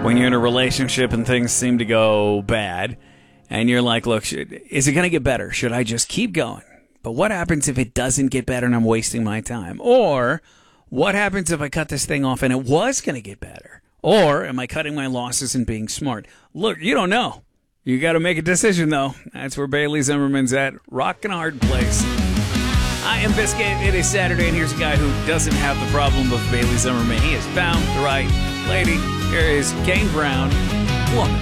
when you're in a relationship and things seem to go bad, and you're like, look, is it going to get better? Should I just keep going? But what happens if it doesn't get better and I'm wasting my time? Or what happens if I cut this thing off and it was going to get better? Or am I cutting my losses and being smart? Look, you don't know. You got to make a decision, though. That's where Bailey Zimmerman's at. Rock and hard place. I am Biscuit. It is Saturday, and here's a guy who doesn't have the problem of Bailey Zimmerman. He has found the right lady. Here is Kane Brown, Woman.